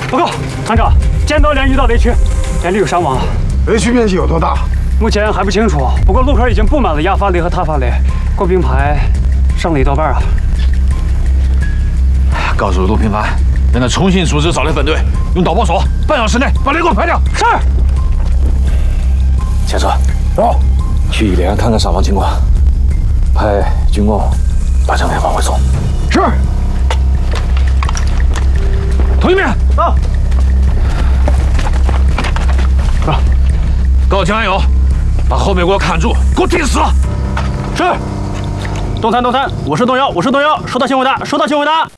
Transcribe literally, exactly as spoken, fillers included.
报告团长，见到连遇到雷区，连里有伤亡。 雷区面积有多大？ 目前还不清楚，不过路口已经布满了亚发雷和塔发雷，过兵排剩了一多半啊。 告诉陆平凡，让他重新组织找雷分队，用导播手，半小时内把雷给我排掉。 是。 前车，走，去连看看伤亡情况，派军工把正面往回送。 是。 同一面到。 啊！告诉江安友，把后面给我看住，给我盯死！ 是。东三东三，我是东幺，我是东幺，收到请回答，收到请回答。